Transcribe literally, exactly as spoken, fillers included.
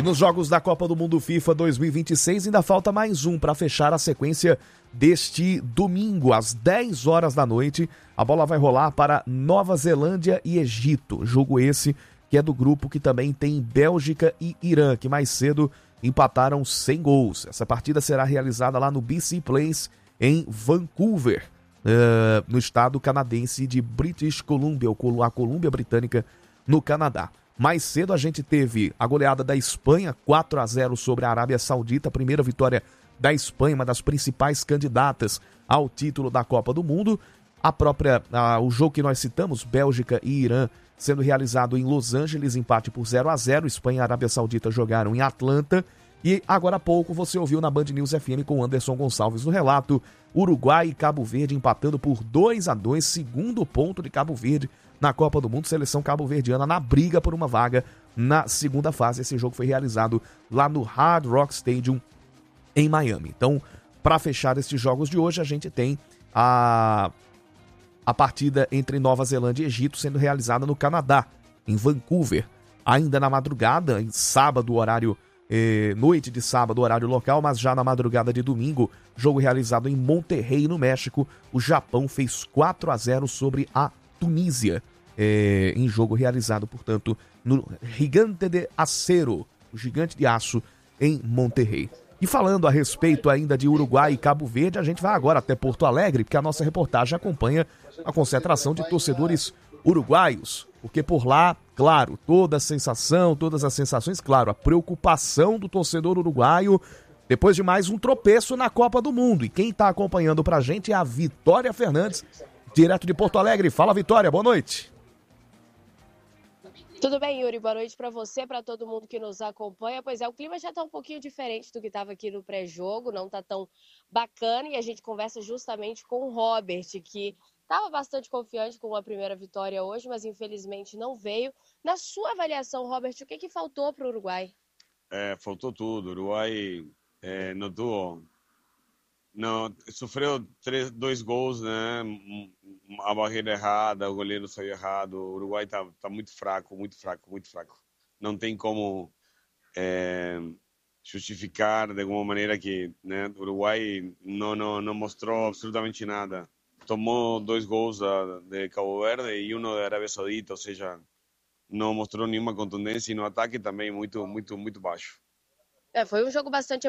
E nos jogos da Copa do Mundo FIFA dois mil e vinte e seis ainda falta mais um para fechar a sequência deste domingo, às dez horas da noite. A bola vai rolar para Nova Zelândia e Egito. Jogo esse que é do grupo que também tem Bélgica e Irã, que mais cedo empataram sem gols. Essa partida será realizada lá no B C Place, em Vancouver, uh, no estado canadense de British Columbia, ou a Colômbia Britânica, no Canadá. Mais cedo a gente teve a goleada da Espanha, quatro a zero sobre a Arábia Saudita, a primeira vitória da Espanha, uma das principais candidatas ao título da Copa do Mundo. A própria, a, o jogo que nós citamos, Bélgica e Irã, sendo realizado em Los Angeles, empate por zero a zero. Espanha e Arábia Saudita jogaram em Atlanta. E agora há pouco você ouviu na Band News F M com Anderson Gonçalves no relato, Uruguai e Cabo Verde empatando por dois a dois, segundo ponto de Cabo Verde na Copa do Mundo, seleção cabo-verdiana na briga por uma vaga na segunda fase. Esse jogo foi realizado lá no Hard Rock Stadium em Miami. Então, para fechar estes jogos de hoje, a gente tem a, a partida entre Nova Zelândia e Egito sendo realizada no Canadá, em Vancouver, ainda na madrugada, em sábado, horário eh, noite de sábado, horário local, mas já na madrugada de domingo, jogo realizado em Monterrey, no México. O Japão fez quatro a zero sobre a Tunísia, É, em jogo realizado, portanto, no Gigante de Acero, o Gigante de Aço, em Monterrey. E falando a respeito ainda de Uruguai e Cabo Verde, a gente vai agora até Porto Alegre, porque a nossa reportagem acompanha a concentração de torcedores uruguaios, porque por lá, claro, toda a sensação, todas as sensações, claro, a preocupação do torcedor uruguaio depois de mais um tropeço na Copa do Mundo. E quem está acompanhando pra gente é a Vitória Fernandes, direto de Porto Alegre. Fala, Vitória, boa noite. Tudo bem, Yuri? Boa noite para você, para todo mundo que nos acompanha. Pois é, o clima já está um pouquinho diferente do que estava aqui no pré-jogo, não está tão bacana, e a gente conversa justamente com o Robert, que estava bastante confiante com a primeira vitória hoje, mas infelizmente não veio. Na sua avaliação, Robert, o que, que faltou para o Uruguai? É, faltou tudo. O Uruguai é, não tuvo... Não, sofreu três, dois gols, né? A barreira errada, o goleiro saiu errado. O Uruguai tá, tá muito fraco, muito fraco, muito fraco. Não tem como é, justificar de alguma maneira que, né, o Uruguai não, não, não mostrou absolutamente nada. Tomou dois gols de Cabo Verde e um da Arábia Saudita, ou seja, não mostrou nenhuma contundência, e no ataque também muito, muito, muito baixo. É, foi um jogo bastante